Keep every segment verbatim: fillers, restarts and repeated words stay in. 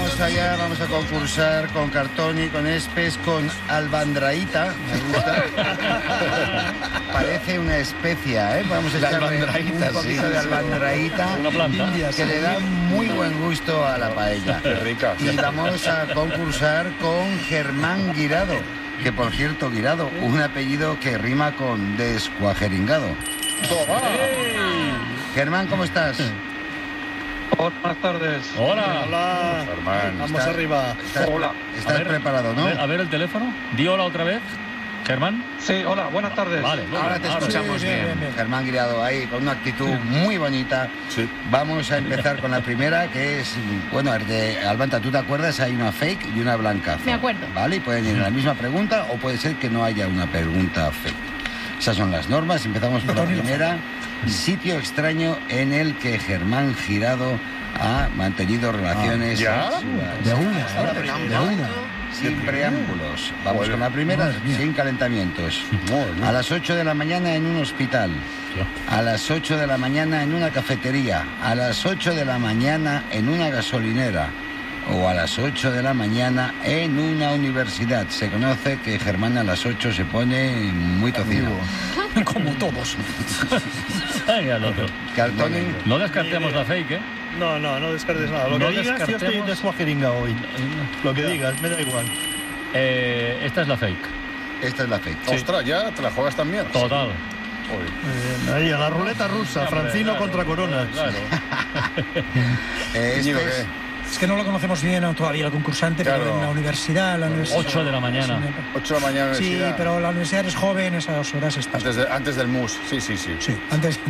vamos allá, vamos a concursar con Cartoni, con Espes, con albandraíta. Me gusta. Parece una especia, ¿eh? Vamos a echarle un poquito sí, de albandraíta. Una planta. Que le da muy buen gusto a la paella. Qué rica. Y vamos a concursar con Germán Guirado. Que por cierto, Guirado, un apellido que rima con descuajeringado. ¡Hey! Germán, ¿cómo estás? Hola, buenas tardes. Hola. Hola. Germán. Vamos Está- arriba. Estás, Hola. estás A ver, preparado, ¿no? A ver, a ver el teléfono. Di hola otra vez. Germán. Sí, hola, buenas tardes. Vale, muy Ahora bien, te escuchamos sí, bien, bien, bien, bien. Germán Guirado, ahí con una actitud muy bonita. Sí. Vamos a empezar con la primera, que es, bueno, de Albanta, ¿tú te acuerdas? Hay una fake y una blancazo. Me acuerdo. Vale, y pueden ir en la misma pregunta o puede ser que no haya una pregunta fake. Esas son las normas. Empezamos por la primera. Sitio extraño en el que Germán Girado ha mantenido relaciones ¿ya? sexuales. De una, ¿eh? De una. Sin preámbulos. Vamos Joder. con la primera, Madre mía. sin calentamientos. A las ocho de la mañana en un hospital. A las ocho de la mañana en una cafetería. A las ocho de la mañana en una gasolinera. O a las ocho de la mañana en una universidad. Se conoce que Germán a las ocho se pone muy tocido. Como todos. Venga, el otro. Cartoni, No descartemos la fake, ¿eh? No, no, no descartes nada. Lo que No digas, yo estoy descartemos. descuajeringa hoy. Lo que digas, me da igual. Eh, esta es la fake. esta es la fake. Ostras, ya te la juegas también. Total. Joder. Eh, ahí, a la ruleta rusa, Hombre, Francino claro, contra Coronas. Claro. Eh, Íñigo, este es- ¿qué? Es que no lo conocemos bien aún todavía, el concursante, Claro. pero en la universidad... La universidad ocho de la mañana. ocho de la mañana Sí, universidad. pero la universidad es joven, esas horas estás... Antes, de- antes del mus. Sí, sí, sí. Sí, antes...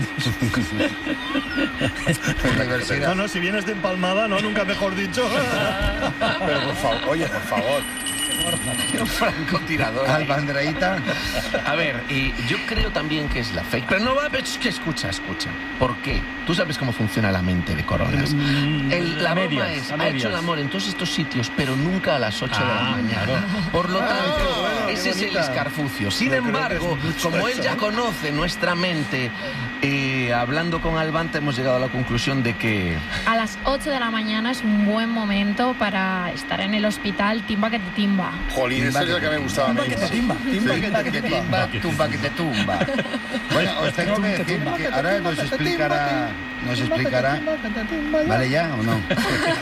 Universidad. No, no, si vienes de empalmada, no, nunca mejor dicho. Pero por favor, oye, por favor. Francotirador. Albandraíta. A ver, y yo creo también que es la fake. Pero no va a ver, es que escucha, escucha. ¿Por qué? Tú sabes cómo funciona la mente de Coronas. El, la a broma medias, es, a ha medias. hecho el amor en todos estos sitios, pero nunca a las ocho de la Ah, mañana. claro. Por lo tanto, qué bueno, qué ese es el bonita. escarfucio. Sin Yo creo que embargo, es mucho como él eso. ya conoce nuestra mente, eh, hablando con Albanta hemos llegado a la conclusión de que... A las ocho de la mañana es un buen momento para estar en el hospital, timba que te timba. Jolín, eso es lo que me gustaba a mí. que te timba. Timba que te timba, tumba que te tumba. Bueno, os tengo que decir que ahora nos explicará, nos explicará, ¿vale ya o no?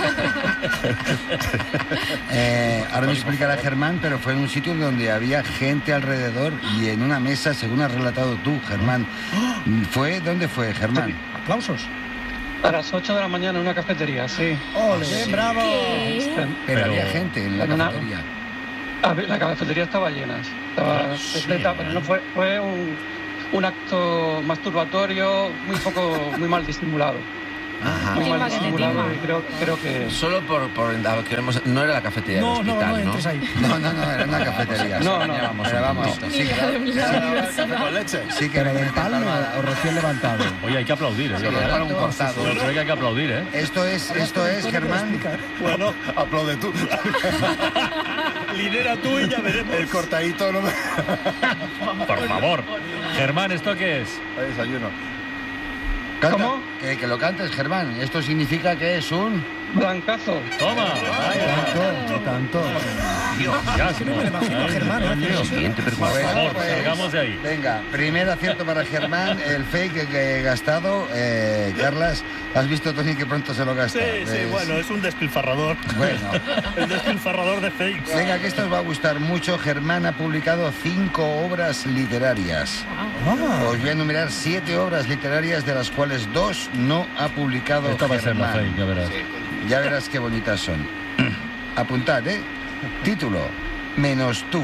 Eh, ahora nos explicará Germán, pero fue en un sitio donde había gente alrededor y en una mesa, según has relatado tú, Germán. ¿Fue? ¿Dónde fue, Germán? Aplausos. A las ocho de la mañana en una cafetería, sí. ¡Ole, bravo! ¿Qué? Pero, Pero- había gente en la en una- cafetería. A ver, la cafetería estaba llena, estaba Sí, repleta, ¿eh? pero no fue, fue un, un acto masturbatorio muy poco, muy mal disimulado. Ajá. Muy Timba mal que te disimulado timba. y creo, creo que... Solo por... por ah, queremos, no era la cafetería No, del no, hospital, no ¿no? entres ahí. No, no, no, era una cafetería. No, no. Pero vamos, sí, Café con leche. sí que venía palma. o recién levantado. Oye, hay que aplaudir, ¿eh? Sí, ¿verdad? para un cortado. Pero creo que hay que aplaudir, ¿eh? Esto es, esto es, Germán. Bueno, aplaude tú. Lidera tú y ya veremos. El cortadito no me... Por favor. Germán, ¿esto qué es? Hay desayuno. Canta, ¿Cómo? Que, que lo cantes, Germán. Esto significa que es un... Blancazo. Toma. Tanto, tanto. Ya, Que no me lo imagino a Germán, ¿eh? Siguiente pregunta. Bueno, favor, pues, salgamos de ahí. Venga, primer acierto para Germán. El fake que he gastado. Eh, Carlas, ¿has visto, Tony, que pronto se lo gasta? Sí, sí, Pues, bueno, es un despilfarrador. Bueno. El despilfarrador de fakes. Venga, que esto os va a gustar mucho. Germán ha publicado cinco obras literarias. Os voy a enumerar siete obras literarias, de las cuales dos no ha publicado Esta va a ser la Germán. fake, ya verás. Ya verás qué bonitas son. Apuntad, ¿eh? Título: Menos tú.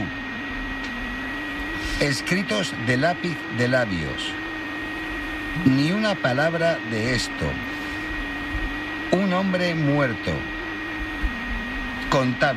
Escritos de lápiz de labios. Ni una palabra de esto. Un hombre muerto. Contable.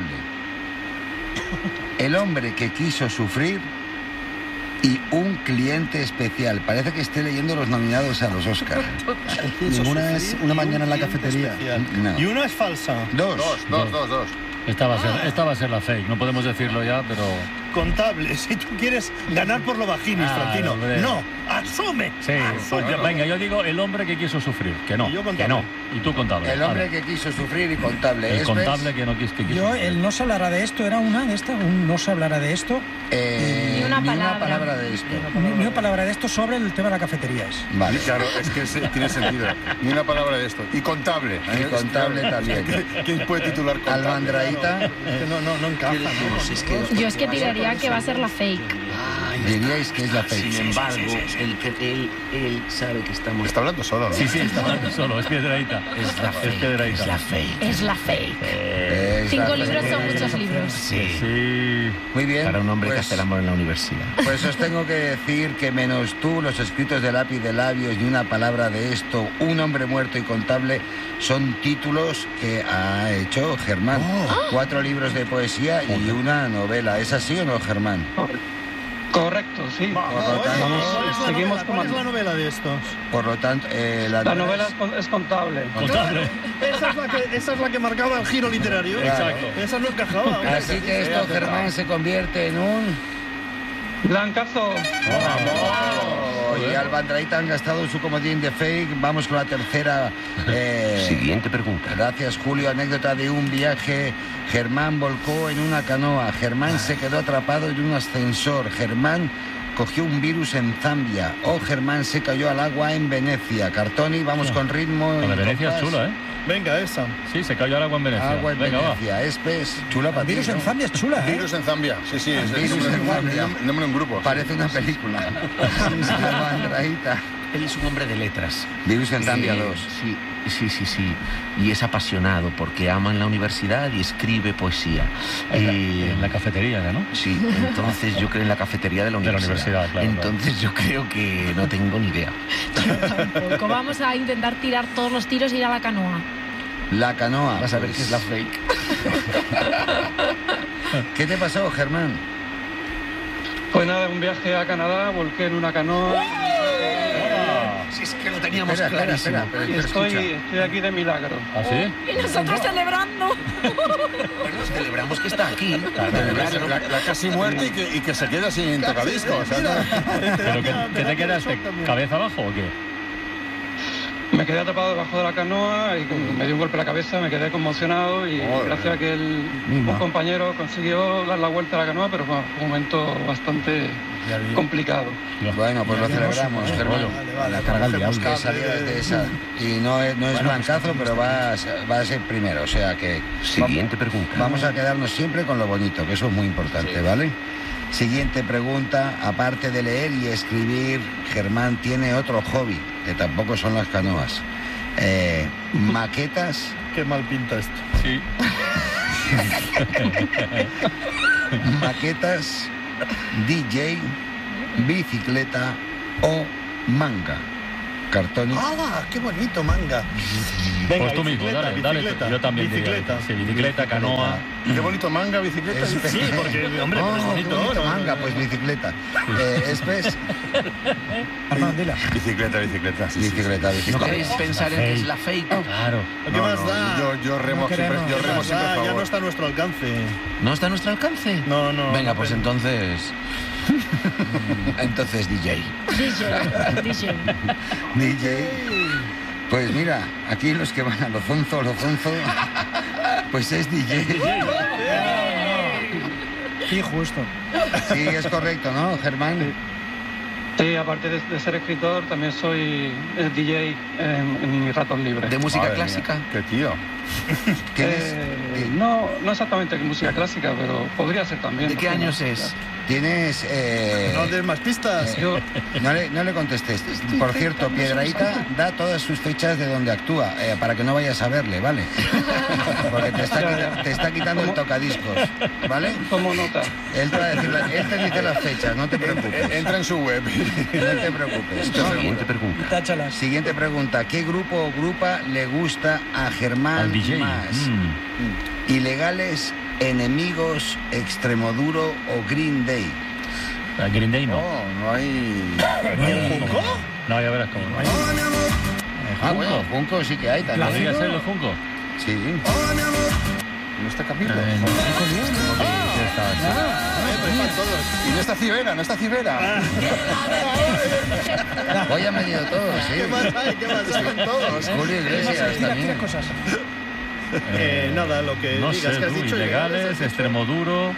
El hombre que quiso sufrir. Y un cliente especial. Parece que esté leyendo los nominados a los Oscars. Ninguna es una mañana en la cafetería. No. Y una es falsa. Dos. Dos, dos, dos, dos. Esta va, a ser, esta va a ser la fake. No podemos decirlo ya, pero... contable. Si tú quieres ganar por lo bajinis, Ah, Francino. hombre. No, asume. Sí, pues yo- venga, yo digo el hombre que quiso sufrir, que no, Y yo que contable. no. Y tú contable. El hombre Vale. que quiso sufrir y contable. El ¿Es, contable ves? que no quiso. Que quiso Yo, sufrir. el no se hablará de esto, era una de estas, un no se hablará de esto. Eh, Ni una ni una palabra. palabra de esto. Ni, ni una palabra de esto sobre el tema de la cafetería. Es. Vale. Claro, es que se- tiene sentido. Ni una palabra de esto. Y contable. Y contable también. ¿Quién puede titular contable? Albandraíta, Es que no, no, no encaja. ¿no? Yo es que tiraría que va a ser la fake. diríais que es la fake. Sin embargo, él, él, él sabe que estamos... Está hablando solo, ¿no? Sí, sí, está hablando solo, es Piedradita. Es la fake. Es Piedradita. Es la fake. Es la fake. Es Cinco la libros fake. son muchos libros. Sí. Sí. Muy bien. Para un hombre que pues, hace el amor en la universidad. pues os tengo que decir que menos tú, los escritos de lápiz de labios, ni una palabra de esto, un hombre muerto y contable, son títulos que ha hecho Germán. Cuatro libros de poesía y una novela. ¿Es así o no, Germán? Correcto, sí. Por lo ¿Cuál tanto, es la Seguimos novela? ¿Cuál es tomando. la novela de estos? por lo tanto eh, la, La novela es, con- es contable. Contable. Esa es la que, esa es la que marcaba el giro literario. Exacto. Esa no encajaba. hombre. Así que esto, Germán, se convierte en un... Blancazo. Oh, y Albandraíta han gastado su comodín de fake. Vamos con la tercera. eh, Siguiente pregunta. Gracias, Julio. Anécdota de un viaje. Germán volcó en una canoa. Germán se quedó atrapado en un ascensor. Germán cogió un virus en Zambia. O Germán se cayó al agua en Venecia. Cartoni, vamos con ritmo. La de y Venecia es compás. chula, ¿eh? Venga, esa. Sí, se cayó al agua en Venecia. Agua en Venga, Venecia. Es pez. Chula para ti, Virus en ¿no? Zambia es chula, ¿eh? Virus en Zambia. Sí, sí, es, es Virus nombre, en Zambia. nombre- nombre de un grupo. Parece una película. Albandraíta. Él es un hombre de letras. Virus en Zambia Eh, dos. Sí, sí, sí, sí. Y es apasionado porque ama en la universidad y escribe poesía. En la, Eh, en la cafetería, ya, ¿no? Sí, entonces yo creo en la cafetería de la De la universidad. universidad, claro, Entonces yo creo que no tengo ni idea. Tampoco. Vamos a intentar tirar todos los tiros y ir a la canoa. La canoa. Vas a ver pues. que es la fake. ¿Qué te pasó, Germán? Pues nada, un viaje a Canadá, volqué en una canoa Si es que lo teníamos Espera, espera, clarísimo. espera, pero, y pero estoy, escucha. estoy aquí de milagro. ¿Ah, sí? Y nosotros celebrando. Bueno, celebramos que está aquí. La, la- la casi muerte y que, y que se queda sin tocadiscos. o sea, no- ¿Pero qué, qué te quedaste? ¿Cabeza abajo o qué? Me quedé atrapado debajo de la canoa y me dio un golpe en la cabeza, me quedé conmocionado y Joder. gracias a que el, un compañero consiguió dar la vuelta a la canoa, pero fue un momento bastante complicado. Bueno, pues lo celebramos, Germán. Vale, vale. La carga que salía desde esa. Y no es, no es blancazo, pero va a, ser- va a ser primero. O sea que Siguiente pregunta. vamos a quedarnos siempre con lo bonito, que eso es muy importante, ¿vale? Siguiente pregunta. Aparte de leer y escribir, Germán tiene otro hobby, que tampoco son las canoas. Eh, maquetas, Qué mal pinta esto. Sí. maquetas, D J, bicicleta o manga. Cartoni. ¡Hala! ¡Qué bonito, manga! Venga, Pues tú mismo, bicicleta, dale, dale. bicicleta, Yo también diría. Bicicleta. Sí, bicicleta, canoa. Qué bonito manga, bicicleta. Es- Sí, porque, hombre, Oh, pero es qué bonito. bonito ¿no? manga, pues bicicleta. Eh, Espes, Armando, dila. Bicicleta, bicicleta. Sí, sí, sí. bicicleta, ¿No bicicleta. queréis pensar en que es la fake? Claro. ¿Qué No, más no, da? Yo, yo remo No siempre, queremos. yo ¿Qué remo más siempre a da? Ya favor. no está a nuestro alcance. ¿No está a nuestro alcance? No, no. Venga, no pues te- entonces... Entonces, D J. D J. D J. D J. Pues mira, aquí los que van a lo zonzo, lo zonzo, pues es D J. Sí, justo. Sí, es correcto, ¿no, Germán? Sí, aparte de, de ser escritor, también soy eh, D J en, en mis ratos libres. ¿De música Madre mía, clásica? Qué tío. ¿Tienes, Eh, no, no exactamente música clásica, pero podría ser también. ¿De ¿por qué no? años es? tienes eh, No des más pistas. Yo, no, le, no le contestes. Por cierto, Piedrahíta da todas sus fechas de donde actúa, eh, para que no vayas a verle, ¿vale? Porque te está, quita- te está quitando el tocadiscos, ¿vale? tomo nota. Él te, va a decir la- él te dice las fechas, no te preocupes. Entra en su web. No te preocupes. ¿no? Siguiente pregunta. Táchalas. Siguiente pregunta. ¿Qué grupo o grupa le gusta a Germán Al D J. más? Mm. Ilegales, Enemigos, Extremoduro o Green Day. A Green Day no. No, no hay. ¿Cómo? No, ya verás cómo no hay. Ah, bueno, Junco sí que hay también. ¿Podría ser los Junco? Sí. ¿No está Camilo? Eh, no. Ah, Sí, está, sí. eh, pues están todos. Y no está Cibera, no está Cibera. Hoy han venido todos, sí. ¿Qué más hay? ¿Qué más hay? Están todos. Julio Iglesias Tira, también. tira cosas. Eh, nada, lo que No digas sé, que has tú, dicho. ilegales, has dicho. Extremoduro.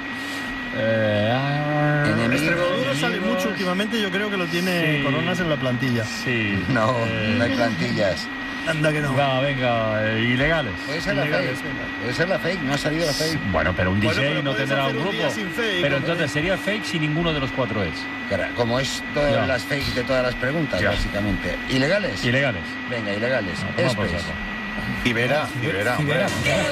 Eh, Enemigo. Extremoduro sale enemigos. mucho últimamente, yo creo que lo tiene Sí. Coronas en la plantilla. Sí. No, eh, no hay plantillas. Anda que no. Va, venga, eh, ilegales. Puede ser la Ilegales, fake. venga. Puede ser la fake, no ha salido la fake. Bueno, pero un D J Bueno, pero no puedes tendrá hacer un un grupo. día sin fake, pero hombre. entonces sería fake si ninguno de los cuatro es. Como es todas Ya. las fakes de todas las preguntas, Ya. básicamente. ¿Ilegales? Ilegales. Venga, ilegales. No, toma por Espes. saco. Cibera, Cibera. Cibera.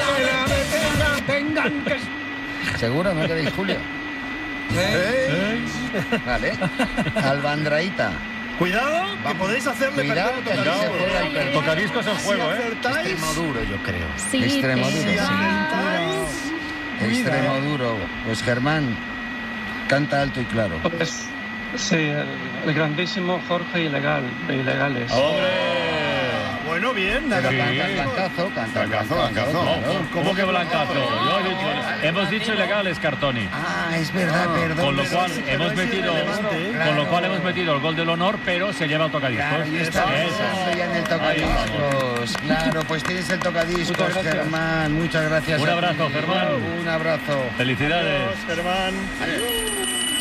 ¿Seguro? ¿No queréis Julio? ¿Eh? Vale. Albandraíta. Cuidado, que podéis hacerle Cuidado, perder que el aquí se tocadiscos. juega el El tocadiscos es el juego, Si ¿eh? acertáis, Extremoduro, yo creo. Sí, Extremoduro. que- Sí. acertáis, Extremo duro. Pues Germán, canta alto y claro. Pues sí, el, el grandísimo Jorge Ilegal, de Ilegales. ¡Hombre! Bueno, bien, Pero nada. Sí. canta blancazo, canta Blancazo, blancazo, blancazo. claro. ¿Cómo que blancazo? Yo he dicho- hemos dicho ilegales, Cartoni. Ah, es verdad, perdón. Con lo pero cual sí, pero hemos es metido, irrelevante, ¿eh? con lo Claro. cual hemos metido el gol del honor, pero se lleva el tocadiscos. Claro, yo estaba Eso. pensando ya en el tocadiscos. Claro, pues tienes el tocadiscos, Muchas gracias. Germán. Muchas gracias. Un a abrazo, ti. Germán. Un abrazo. Felicidades. Germán.